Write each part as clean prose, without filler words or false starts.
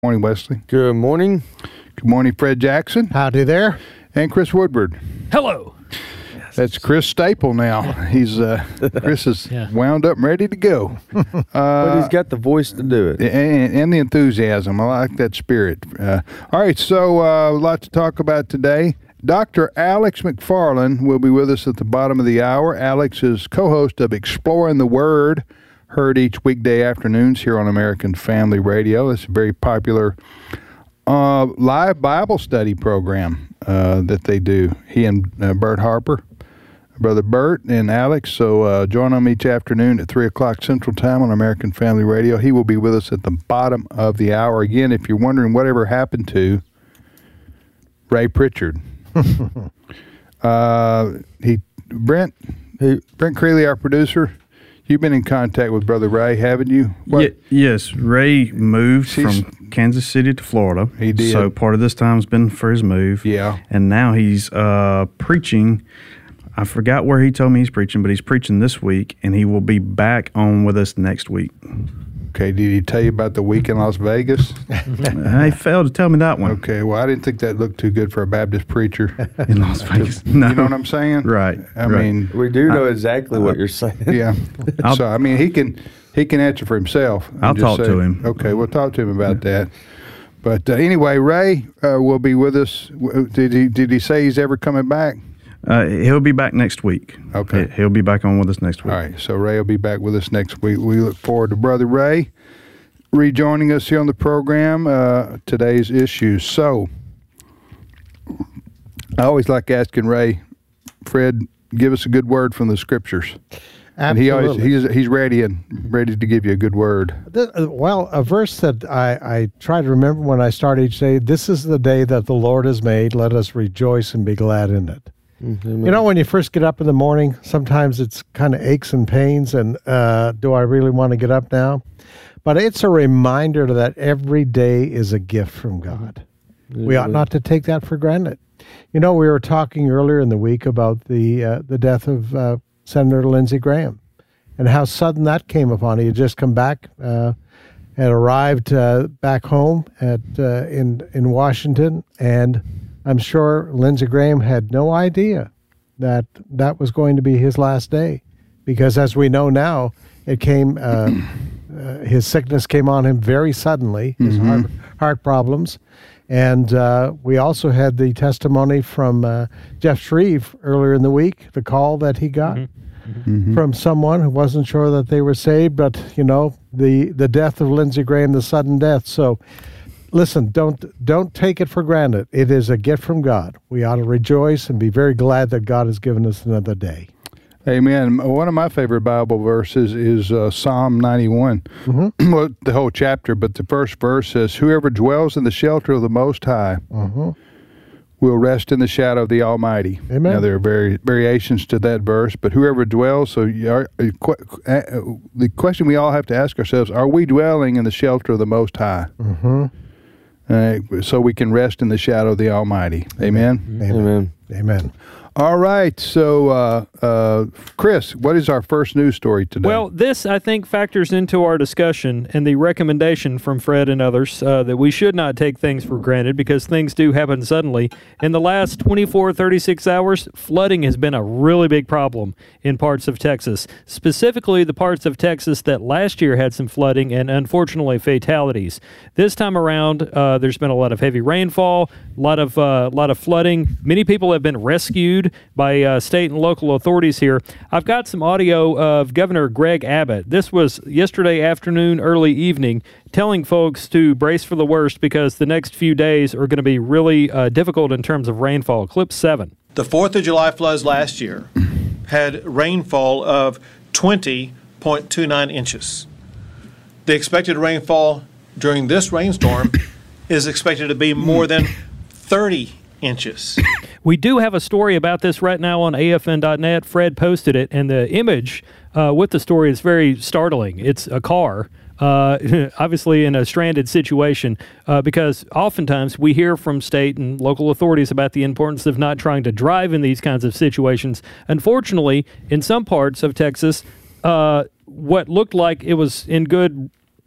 Morning, Wesley. Good morning. Good morning, Fred Jackson. Howdy there. And Chris Woodward. Hello. That's Chris Staple now. He's Chris is wound up and ready to go. But he's got the voice to do it. And the enthusiasm. I like that spirit. All right, so a lot to talk about today. Dr. Alex McFarland will be with us at the bottom of the hour. Alex is co-host of Exploring the Word, heard each weekday afternoons here on American Family Radio. It's a very popular live Bible study program that they do. He and Bert Harper, Brother Bert and Alex. So join them each afternoon at 3 o'clock Central Time on American Family Radio. He will be with us at the bottom of the hour. Again, if you're wondering whatever happened to Ray Pritchard. Brent Creeley, our producer, you've been in contact with Brother Ray, haven't you? Yes, Ray moved from Kansas City to Florida. He did. So part of this time's been for his move. Yeah. And now he's preaching. I forgot where he told me he's preaching, but he's preaching this week, and he will be back on with us next week. Okay, did he tell you about the week in Las Vegas? He failed to tell me that one. Okay, well, I didn't think that looked too good for a Baptist preacher. In Las Vegas. No. You know what I'm saying? Right. I mean, we do know exactly what you're saying. Yeah. So, I mean, he can answer for himself. I'll talk to him. Okay, we'll talk to him about that. But anyway, Ray will be with us. Did he say he's ever coming back? He'll be back next week. Okay. He'll be back on with us next week. All right, so Ray will be back with us next week. We look forward to Brother Ray rejoining us here on the program, today's issues. So, I always like asking Ray, Fred, give us a good word from the Scriptures. Absolutely. And he's ready to give you a good word. Well, a verse that I try to remember when I start each day, this is the day that the Lord has made. Let us rejoice and be glad in it. Mm-hmm. You know, when you first get up in the morning, sometimes it's kind of aches and pains, and do I really want to get up now? But it's a reminder that every day is a gift from God. Mm-hmm. We ought not to take that for granted. You know, we were talking earlier in the week about the death of Senator Lindsey Graham and how sudden that came upon. He had just come back, had arrived back home in Washington, and I'm sure Lindsey Graham had no idea that that was going to be his last day, because as we know now, it came. His sickness came on him very suddenly. His heart problems, and we also had the testimony from Jeff Shreve earlier in the week. The call that he got from someone who wasn't sure that they were saved, but you know, the death of Lindsey Graham, the sudden death. So. Listen, don't take it for granted. It is a gift from God. We ought to rejoice and be very glad that God has given us another day. Amen. One of my favorite Bible verses is Psalm 91. Well, the whole chapter, but the first verse says, "Whoever dwells in the shelter of the Most High will rest in the shadow of the Almighty." Amen. Now, there are variations to that verse, but whoever dwells, so the question we all have to ask ourselves, are we dwelling in the shelter of the Most High? So we can rest in the shadow of the Almighty. Amen? Amen. Amen. All right. So, Chris, what is our first news story today? Well, this, I think, factors into our discussion and the recommendation from Fred and others that we should not take things for granted because things do happen suddenly. In the last 24, 36 hours, flooding has been a really big problem in parts of Texas, specifically the parts of Texas that last year had some flooding and, unfortunately, fatalities. This time around, there's been a lot of heavy rainfall, a lot of flooding. Many people have been rescued by state and local authorities here. I've got some audio of Governor Greg Abbott. This was yesterday afternoon, early evening, telling folks to brace for the worst because the next few days are going to be really difficult in terms of rainfall. Clip 7. The 4th of July floods last year had rainfall of 20.29 inches. The expected rainfall during this rainstorm is expected to be more than 30 inches. We do have a story about this right now on AFN.net. Fred posted it, and the image with the story is very startling. It's a car, obviously in a stranded situation, because oftentimes we hear from state and local authorities about the importance of not trying to drive in these kinds of situations. Unfortunately, in some parts of Texas, what looked like it was in good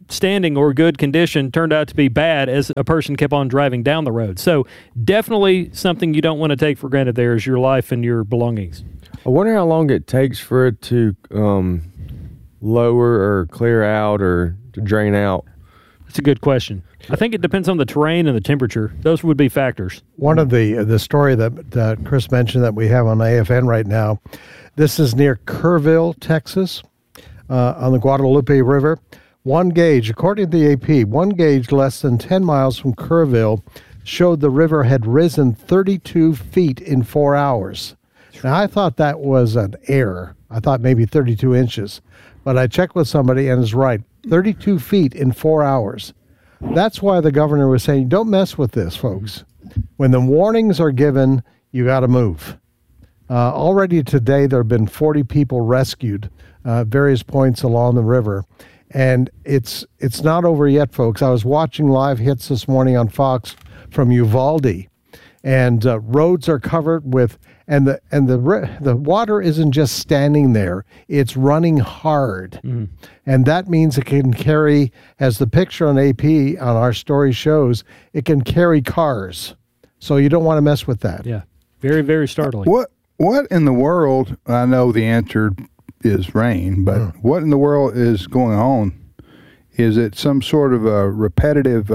standing or good condition turned out to be bad as a person kept on driving down the road. So definitely something you don't want to take for granted there is your life and your belongings. I wonder how long it takes for it to lower or clear out or to drain out. That's a good question. I think it depends on the terrain and the temperature. Those would be factors. One of the story that Chris mentioned that we have on AFN right now, this is near Kerrville, Texas, on the Guadalupe River. One gauge, according to the AP, one gauge less than 10 miles from Kerrville showed the river had risen 32 feet in 4 hours. Now, I thought that was an error. I thought maybe 32 inches. But I checked with somebody and it's right, 32 feet in 4 hours. That's why the governor was saying, don't mess with this, folks. When the warnings are given, you got to move. Already today, there have been 40 people rescued at various points along the river. And it's not over yet, folks. I was watching live hits this morning on Fox from Uvalde, and roads are covered with, and the water isn't just standing there; it's running hard, and that means it can carry, as the picture on AP on our story shows, it can carry cars. So you don't want to mess with that. Yeah, very, very startling. What in the world? I know the answer is rain, but what in the world is going on? Is it some sort of a repetitive,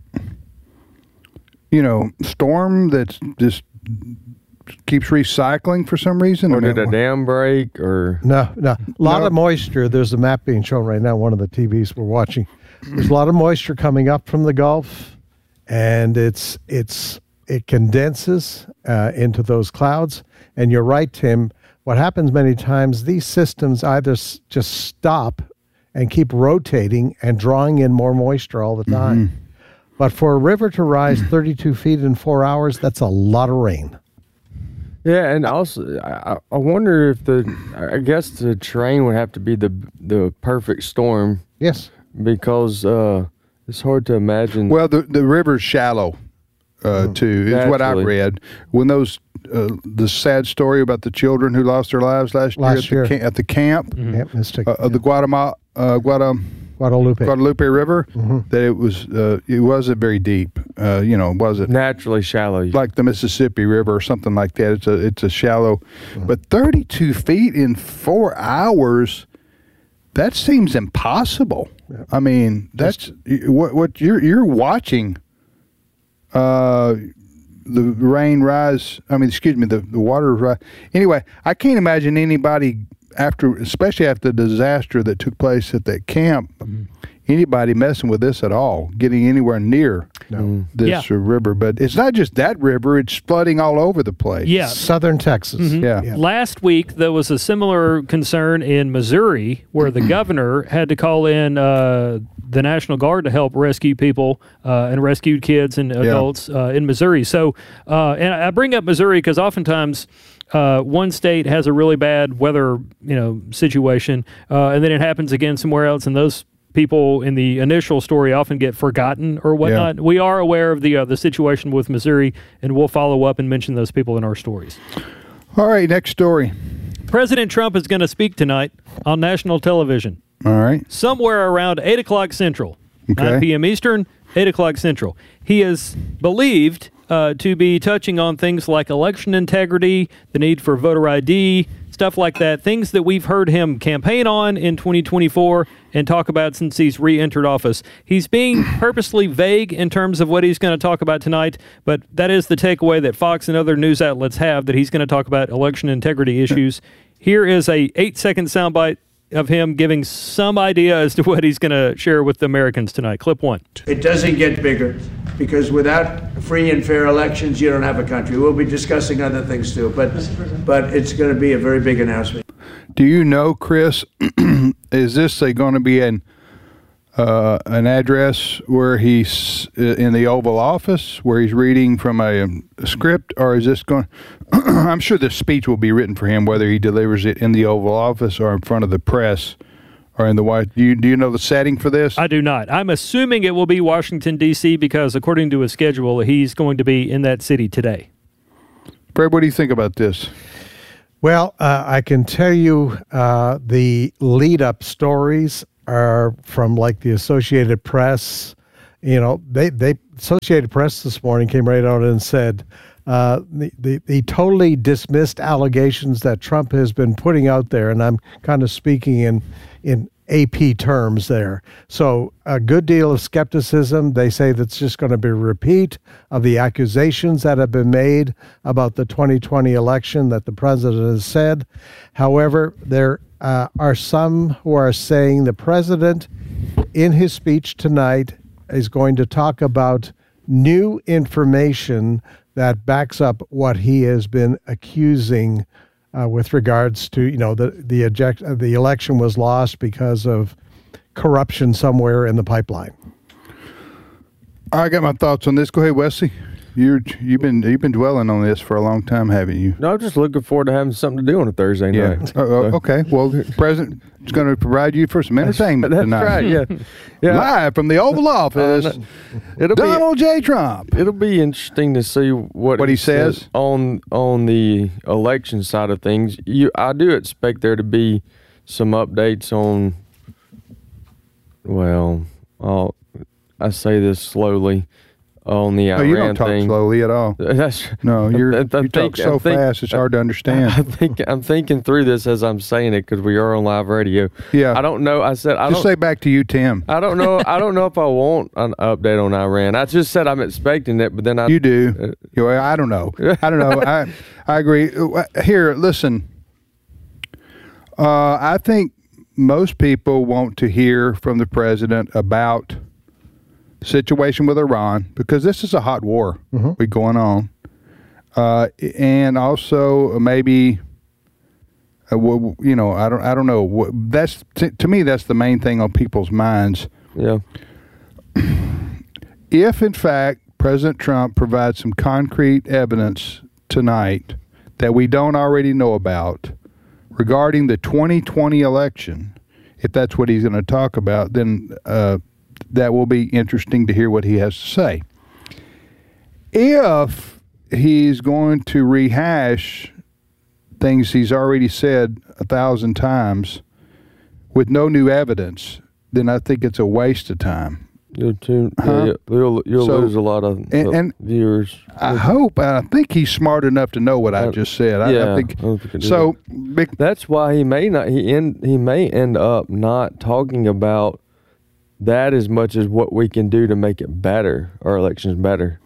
storm that's just keeps recycling for some reason? Or did a dam break? Or No. A lot of moisture. There's a map being shown right now, one of the TVs we're watching. There's a lot of moisture coming up from the Gulf, and it condenses into those clouds. And you're right, Tim. What happens many times, these systems either just stop and keep rotating and drawing in more moisture all the time. But for a river to rise 32 feet in 4 hours, that's a lot of rain. yeah, and also I wonder if I guess the terrain would have to be the perfect storm. Yes, because it's hard to imagine. Well, the river's shallow too. Is what I read. When those the sad story about the children who lost their lives last year at the camp of the Guadalupe River, that it wasn't very deep. It wasn't naturally shallow, like the Mississippi River or something like that. It's a shallow, but 32 feet in 4 hours. That seems impossible. Yeah. I mean, that's what you're watching. The rain rise. I mean, excuse me, the water rise. Anyway, I can't imagine anybody especially after the disaster that took place at that camp, anybody messing with this at all, getting anywhere near this river. But it's not just that river; it's flooding all over the place. Yeah, southern Texas. Yeah. Last week there was a similar concern in Missouri, where the governor had to call in the National Guard to help rescue people and rescued kids and adults in Missouri. So, and I bring up Missouri because oftentimes one state has a really bad weather, situation, and then it happens again somewhere else, and those people in the initial story often get forgotten or whatnot. Yeah. We are aware of the situation with Missouri, and we'll follow up and mention those people in our stories. All right, next story. President Trump is going to speak tonight on national television. All right. Somewhere around 8 o'clock Central, 9 p.m. Eastern, 8 o'clock Central. He is believed to be touching on things like election integrity, the need for voter ID, stuff like that, things that we've heard him campaign on in 2024 and talk about since he's re-entered office. He's being purposely vague in terms of what he's going to talk about tonight, but that is the takeaway that Fox and other news outlets have, that he's going to talk about election integrity issues. Here is a 8-second soundbite of him giving some idea as to what he's going to share with the Americans tonight. Clip 1. It doesn't get bigger, because without free and fair elections, you don't have a country. We'll be discussing other things too, but it's going to be a very big announcement. Do you know, Chris, is this going to be an address where he's in the Oval Office, where he's reading from a script, or is this going? I'm sure the speech will be written for him, whether he delivers it in the Oval Office or in front of the press or in the White. Do you know the setting for this? I do not. I'm assuming it will be Washington, D.C., because according to his schedule, he's going to be in that city today. Fred, what do you think about this? Well, I can tell you the lead-up stories are from like the Associated Press. You know, they Associated Press this morning came right out and said the totally dismissed allegations that Trump has been putting out there, and I'm kind of speaking in AP terms there. So a good deal of skepticism. They say that's just going to be a repeat of the accusations that have been made about the 2020 election that the president has said. However, there are some who are saying the president in his speech tonight is going to talk about new information that backs up what he has been accusing with regards to, you know, the election was lost because of corruption somewhere in the pipeline. I got my thoughts on this. Go ahead, Wesley. You've been dwelling on this for a long time, haven't you? No, I'm just looking forward to having something to do on a Thursday night. Okay. Well, the president is going to provide you for some entertainment That's tonight. right. Yeah. Live from the Oval Office, Donald J. Trump. It'll be interesting to see what he says on the election side of things. I do expect there to be some updates on. Well, I say this slowly. On the Iran you don't talk thing. slowly at all. You talk so fast it's hard to understand. I'm thinking through this as I'm saying it because we are on live radio. Yeah, I don't know. Just say back to you, Tim. I don't know. I don't know if I want an update on Iran. I just said I'm expecting it, but then you do. I don't know. I agree. Here, listen. I think most people want to hear from the president about situation with Iran because this is a hot war going on, and also maybe I don't know. That's to me that's the main thing on people's minds. Yeah. If in fact President Trump provides some concrete evidence tonight that we don't already know about regarding the 2020 election, if that's what he's going to talk about, then that will be interesting to hear what he has to say. If he's going to rehash things he's already said 1,000 times with no new evidence, then I think it's a waste of time. You'll lose a lot of viewers. I hope, and I think he's smart enough to know what I just said. I think so. That's why he may not. He may end up not talking about that as much as what we can do to make it better, our elections better.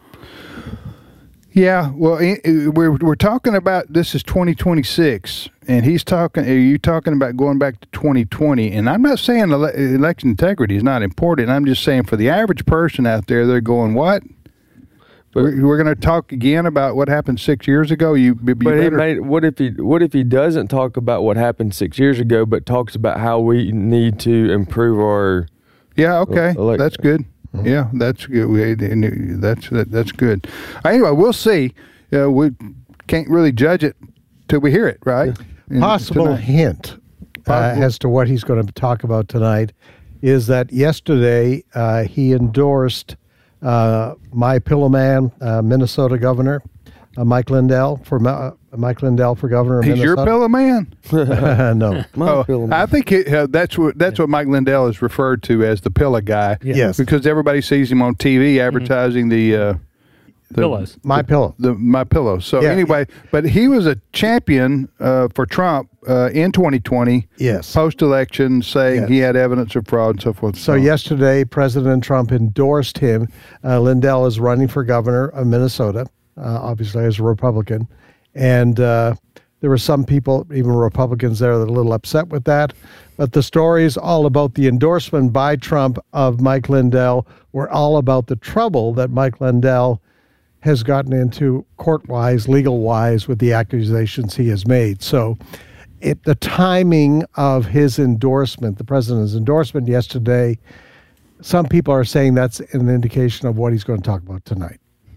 Yeah, well, we're talking about this is 2026, and he's talking. Are you talking about going back to 2020? And I'm not saying election integrity is not important. I'm just saying for the average person out there, they're going, "What? But we're going to talk again about what happened 6 years ago." What if he doesn't talk about what happened 6 years ago, but talks about how we need to improve our? Yeah, okay. That's good. Yeah, that's good. That's good. Anyway, we'll see. We can't really judge it till we hear it, right? Possible hint as to what he's going to talk about tonight is that yesterday he endorsed My Pillow Man, Minnesota governor, Mike Lindell for governor of Minnesota. He's your pillow man? No. Pillow man. I think that's what Mike Lindell is referred to as the pillow guy. Yes. Because everybody sees him on TV advertising the pillows. My Pillow. My Pillow. So anyway, but he was a champion for Trump in 2020. Yes. Post-election, saying he had evidence of fraud and so forth. So yesterday, President Trump endorsed him. Lindell is running for governor of Minnesota, obviously as a Republican. And there were some people, even Republicans there, that are a little upset with that. But the story is all about the endorsement by Trump of Mike Lindell. We're all about the trouble that Mike Lindell has gotten into court-wise, legal-wise, with the accusations he has made. So the timing of his endorsement, the president's endorsement yesterday, some people are saying that's an indication of what he's going to talk about tonight.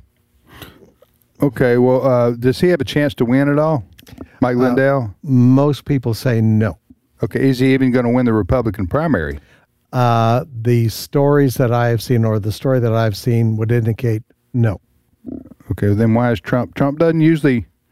Okay, well, does he have a chance to win at all, Mike Lindell? Most people say no. Okay, is he even going to win the Republican primary? The stories that I have seen, or the story that I've seen, would indicate no. Okay, then why is Trump? Trump doesn't usually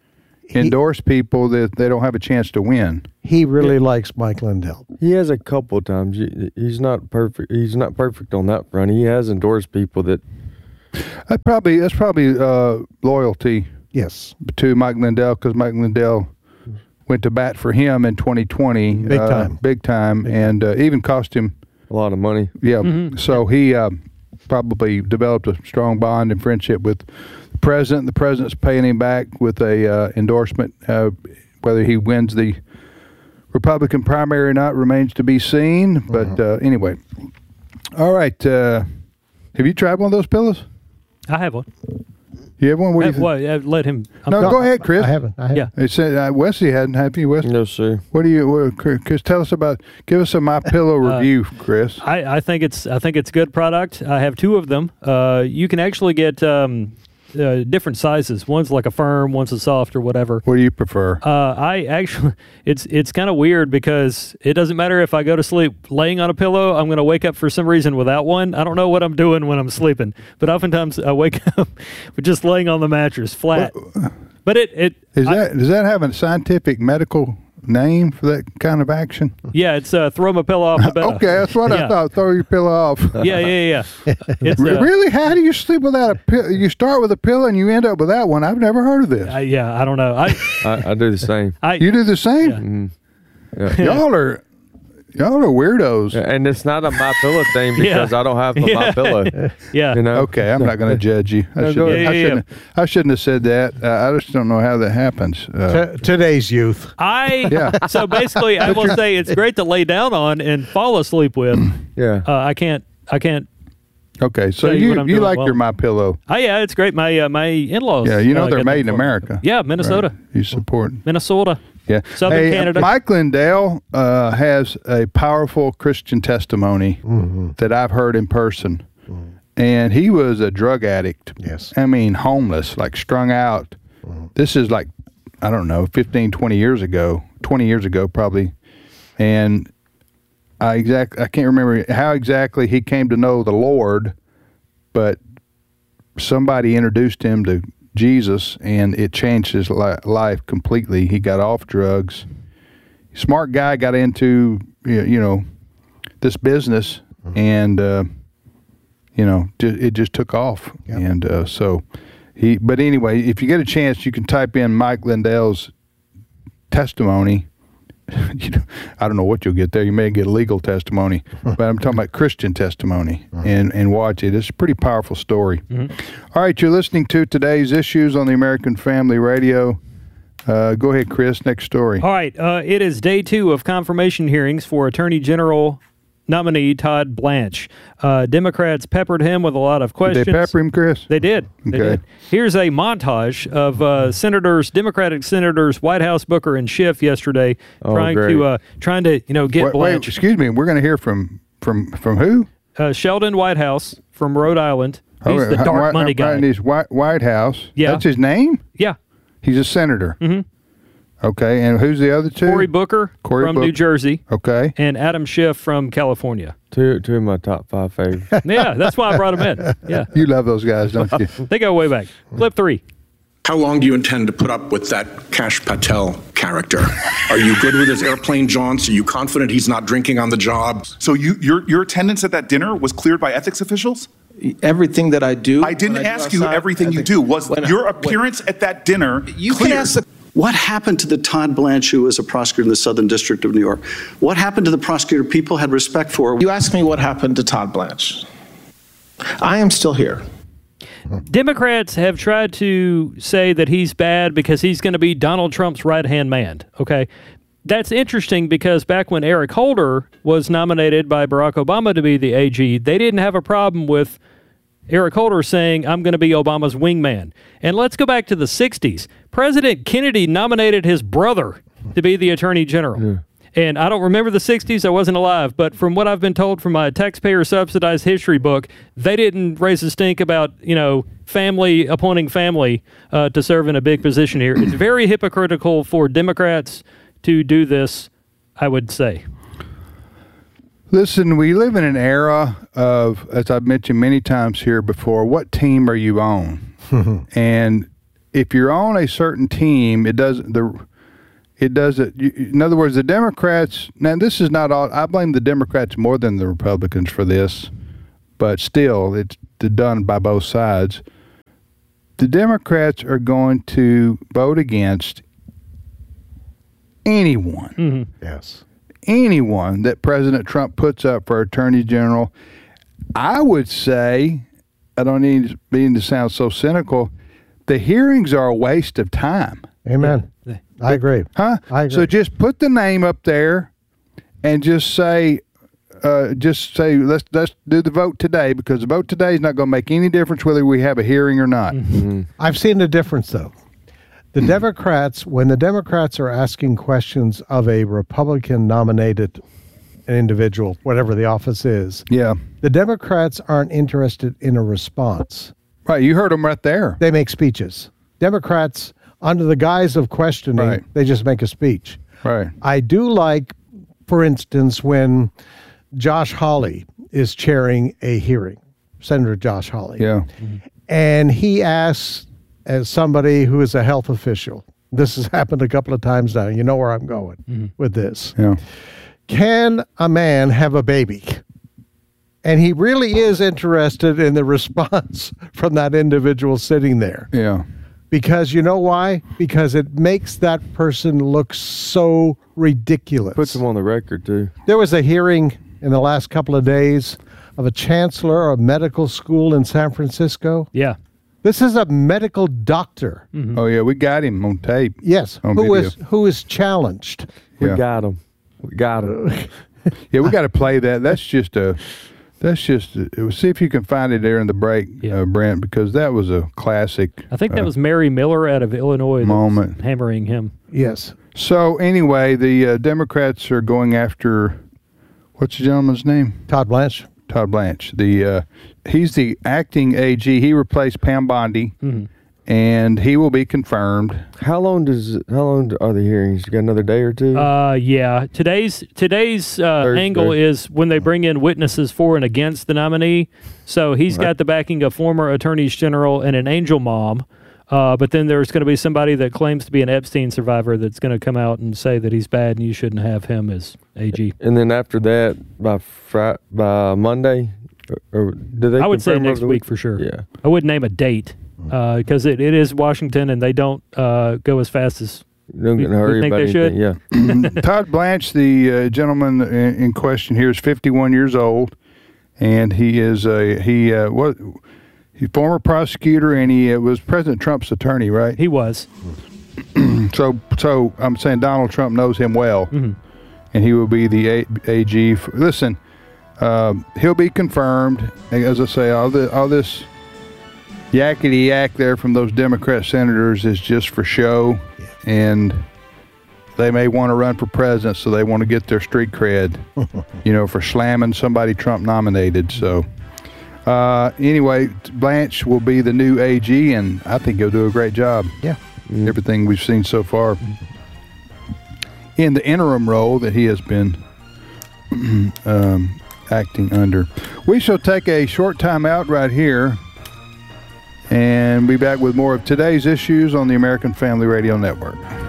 endorse people that they don't have a chance to win. He really likes Mike Lindell. He has a couple times. He's not perfect. He's not perfect on that front. He has endorsed people that. That's probably loyalty. Yes. To Mike Lindell, because Mike Lindell went to bat for him in 2020. Big time, and even cost him a lot of money. Yeah. Mm-hmm. So he probably developed a strong bond and friendship with the president. The president's paying him back with a endorsement. Whether he wins the Republican primary or not remains to be seen. But anyway. All right. Have you tried one of those pillows? I have one. You have one? What do you I've let him. No, go ahead, Chris. I haven't. Yeah. It said Wesley hadn't. Have you, Wesley? No, sir. Chris? Tell us about. Give us a My Pillow review, Chris. I think it's good product. I have two of them. You can actually get different sizes. One's like a firm, one's a soft or whatever. What do you prefer? I actually, it's kind of weird because it doesn't matter if I go to sleep laying on a pillow. I'm going to wake up for some reason without one. I don't know what I'm doing when I'm sleeping, but oftentimes I wake up with just laying on the mattress flat. But does that have a scientific medical name for that kind of action? Yeah, it's throw my pillow off the bed. Okay, that's what I thought. Throw your pillow off. Yeah. It's, really? How do you sleep without a pillow? You start with a pillow and you end up with that one. I've never heard of this. I don't know. I do the same. You do the same? Yeah. Mm-hmm. Yeah. Y'all are weirdos. And it's not a My Pillow thing because I don't have My Pillow. Yeah. You know? Okay, I'm not going to judge you. I shouldn't have said that. I just don't know how that happens. Today's youth. So basically, I will say it's great to lay down on and fall asleep with. Yeah. I can't. Okay, so you like your My Pillow? Oh yeah, it's great. My in-laws. Yeah, they're made in America. Yeah, Minnesota. Right. You support Minnesota. Yeah, Southern Canada. Mike Lindell has a powerful Christian testimony that I've heard in person, and he was a drug addict. Yes, I mean homeless, like strung out. This is like, I don't know, 15, 20 years ago probably, and I can't remember how exactly he came to know the Lord, but somebody introduced him to Jesus, and it changed his life completely. He got off drugs. Smart guy, got into this business, and it just took off. Yep. And but anyway, if you get a chance, you can type in Mike Lindell's testimony. I don't know what you'll get there. You may get legal testimony, but I'm talking about Christian testimony, and watch it. It's a pretty powerful story. All right, you're listening to Today's Issues on the American Family Radio. Go ahead, Chris. Next story. All right. It is day 2 of confirmation hearings for Attorney General nominee Todd Blanche. Democrats peppered him with a lot of questions. Did they pepper him, Chris? They did. They did. Here's a montage of Democratic Senators Whitehouse, Booker, and Schiff yesterday trying to get Blanche. Wait, excuse me. We're going to hear from who? Sheldon Whitehouse from Rhode Island. He's the dark money guy. He's Whitehouse. Yeah. That's his name? Yeah. He's a senator. Mm-hmm. Okay, and who's the other two? Cory Booker from New Jersey. Okay. And Adam Schiff from California. Two of my top 5 favorites. Yeah, that's why I brought them in. Yeah. You love those guys, don't you? They go way back. Clip 3. How long do you intend to put up with that Kash Patel character? Are you good with his airplane jaunts? Are you confident he's not drinking on the job? So your attendance at that dinner was cleared by ethics officials? Everything that I do. I didn't ask you everything you do. Was your appearance at that dinner you cleared? Can ask what happened to the Todd Blanche who was a prosecutor in the Southern District of New York? What happened to the prosecutor people had respect for? You asked me what happened to Todd Blanche. I am still here. Democrats have tried to say that he's bad because he's going to be Donald Trump's right-hand man, okay? That's interesting because back when Eric Holder was nominated by Barack Obama to be the AG, they didn't have a problem with Eric Holder saying, I'm going to be Obama's wingman. And let's go back to the 60s. President Kennedy nominated his brother to be the Attorney General. Yeah. And I don't remember the 60s. I wasn't alive. But from what I've been told from my taxpayer-subsidized history book, they didn't raise a stink about, family appointing family to serve in a big position here. It's very hypocritical for Democrats to do this, I would say. Listen, we live in an era of, as I've mentioned many times here before, what team are you on? And if you're on a certain team, it doesn't. In other words, the Democrats. Now, this is not all. I blame the Democrats more than the Republicans for this, but still, it's done by both sides. The Democrats are going to vote against anyone. Yes. Anyone that President Trump puts up for Attorney General. I would say, I don't need to sound so cynical, the hearings are a waste of time. Amen. I agree. Huh? I agree. So just put the name up there and just say let's do the vote today, because the vote today is not going to make any difference whether we have a hearing or not. I've seen the difference, though. The Democrats, when the Democrats are asking questions of a Republican-nominated individual, whatever the office is, the Democrats aren't interested in a response. Right, you heard them right there. They make speeches. Democrats, under the guise of questioning, they just make a speech. Right. I do like, for instance, when Josh Hawley is chairing a hearing, Senator Josh Hawley. Yeah. And he asks, as somebody who is a health official, this has happened a couple of times now, you know where I'm going with this. Yeah. Can a man have a baby? And he really is interested in the response from that individual sitting there. Yeah. Because you know why? Because it makes that person look so ridiculous. Puts them on the record, too. There was a hearing in the last couple of days of a chancellor of medical school in San Francisco. Yeah. This is a medical doctor. Oh, yeah, we got him on tape. Yes, on who is challenged. We got him. Yeah, we got to play that. See if you can find it there in the break, Brent, because that was a classic. I think that was Mary Miller out of Illinois moment hammering him. Yes. So anyway, the Democrats are going after, what's the gentleman's name? Todd Blanche. Todd Blanche. He's the acting AG. He replaced Pam Bondi, and he will be confirmed. How long are the hearings? You got another day or two? Yeah. Today's angle is when they bring in witnesses for and against the nominee. So he's got the backing of former attorneys general and an angel mom. But then there's going to be somebody that claims to be an Epstein survivor that's going to come out and say that he's bad and you shouldn't have him as AG. And then after that, by Monday, or do they? I would say next week for sure. Yeah, I wouldn't name a date because it is Washington and they don't go as fast as don't get in a hurry think about they should. Yeah. Todd Blanche, the gentleman in question here, is 51 years old, and he is he's former prosecutor, and he was President Trump's attorney, right? He was. So I'm saying Donald Trump knows him well, and he will be the AG. Listen, he'll be confirmed. As I say, all this yakety yak there from those Democrat senators is just for show, and they may want to run for president, so they want to get their street cred, for slamming somebody Trump nominated. So. Anyway, Blanche will be the new AG, and I think he'll do a great job. Yeah. Everything we've seen so far in the interim role that he has been acting under. We shall take a short time out right here and be back with more of today's issues on the American Family Radio Network.